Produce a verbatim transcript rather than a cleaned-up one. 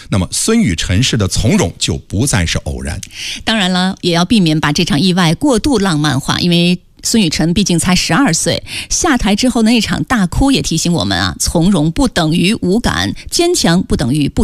那么孙雨晨式的从容就不再是偶然。 当然了，也要避免把这场意外过度浪漫化，因为孙雨晨毕竟才十二岁，下台之后的那场大哭也提醒我们啊，从容不等于无感，坚强不等于不